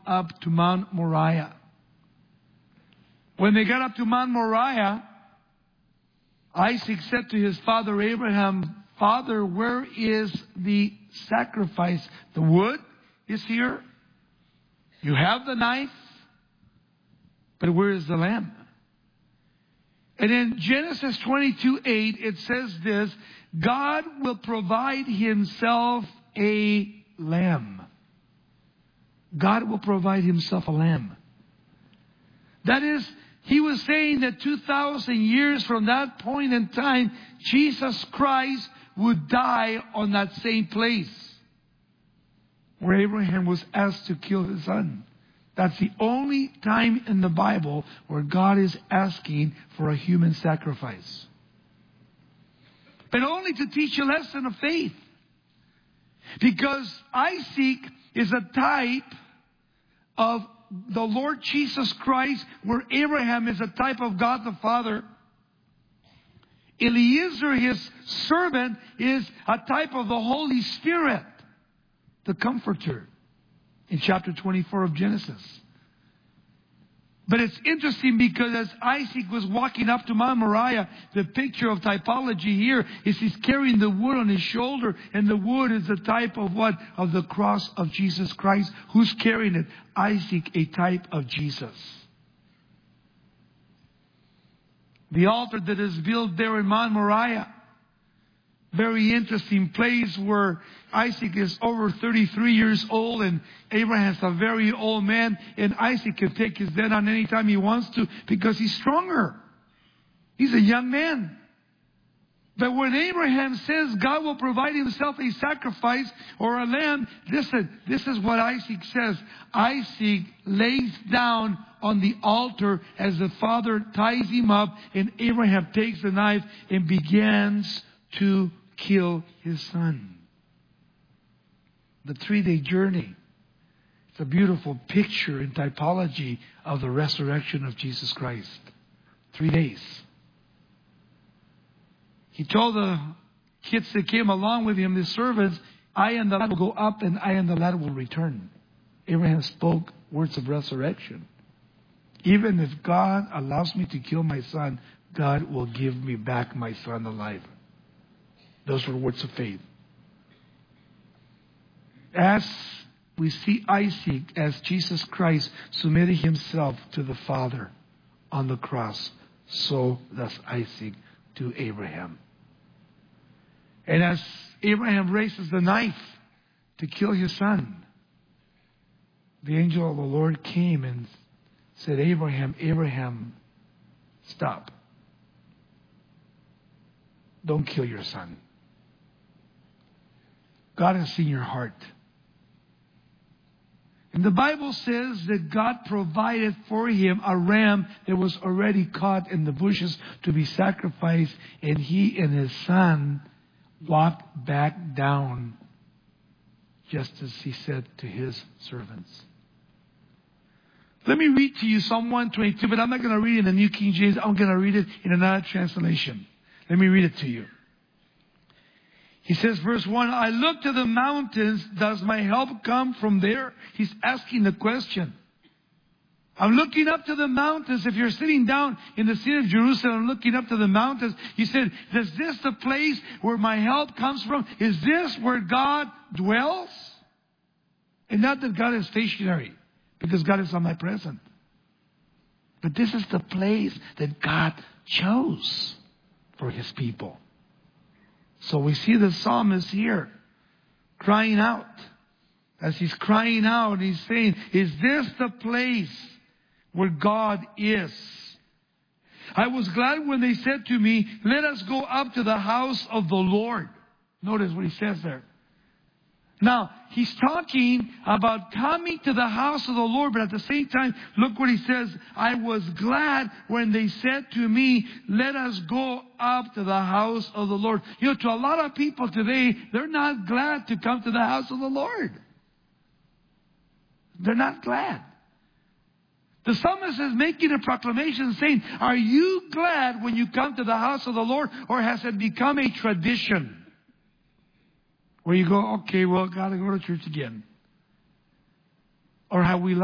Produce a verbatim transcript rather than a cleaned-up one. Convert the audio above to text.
up to Mount Moriah. When they got up to Mount Moriah, Isaac said to his father Abraham, Father, where is the sacrifice? The wood is here. You have the knife. But where is the lamb? And in Genesis twenty-two eight, it says this, God will provide Himself a lamb. God will provide Himself a lamb. That is, He was saying that two thousand years from that point in time, Jesus Christ would die on that same place where Abraham was asked to kill his son. That's the only time in the Bible where God is asking for a human sacrifice. But only to teach a lesson of faith. Because Isaac is a type of the Lord Jesus Christ, where Abraham is a type of God the Father. Eliezer, his servant, is a type of the Holy Spirit, the Comforter, in chapter twenty-four of Genesis. But it's interesting because as Isaac was walking up to Mount Moriah, the picture of typology here is he's carrying the wood on his shoulder, and the wood is the type of what? Of the cross of Jesus Christ. Who's carrying it? Isaac, a type of Jesus. The altar that is built there in Mount Moriah, very interesting place where Isaac is over thirty-three years old and Abraham's a very old man, and Isaac can take his dead on any time he wants to because he's stronger. He's a young man. But when Abraham says God will provide Himself a sacrifice or a lamb, listen, this is what Isaac says. Isaac lays down on the altar as the father ties him up, and Abraham takes the knife and begins to kill his son. The three-day journey. It's a beautiful picture and typology of the resurrection of Jesus Christ. Three days. He told the kids that came along with him, the servants, I and the lad will go up and I and the lad will return. Abraham spoke words of resurrection. Even if God allows me to kill my son, God will give me back my son alive. Those were words of faith. As we see Isaac, as Jesus Christ submitted Himself to the Father on the cross, so does Isaac to Abraham. And as Abraham raises the knife to kill his son, the angel of the Lord came and said, Abraham, Abraham, stop. Don't kill your son. God has seen your heart. And the Bible says that God provided for him a ram that was already caught in the bushes to be sacrificed, and he and his son walked back down just as he said to his servants. Let me read to you Psalm one twenty-two, but I'm not going to read it in the New King James. I'm going to read it in another translation. Let me read it to you. He says, verse one, I look to the mountains. Does my help come from there? He's asking the question. I'm looking up to the mountains. If you're sitting down in the city of Jerusalem looking up to the mountains, he said, is this the place where my help comes from? Is this where God dwells? And not that God is stationary, because God is omnipresent. But this is the place that God chose for His people. So we see the psalmist here crying out. As he's crying out, he's saying, is this the place where God is? I was glad when they said to me, let us go up to the house of the Lord. Notice what he says there. Now, he's talking about coming to the house of the Lord, but at the same time, look what he says. I was glad when they said to me, let us go up to the house of the Lord. You know, to a lot of people today, they're not glad to come to the house of the Lord. They're not glad. The psalmist is making a proclamation saying, are you glad when you come to the house of the Lord, or has it become a tradition? Where you go, okay, well, gotta go to church again. Or have we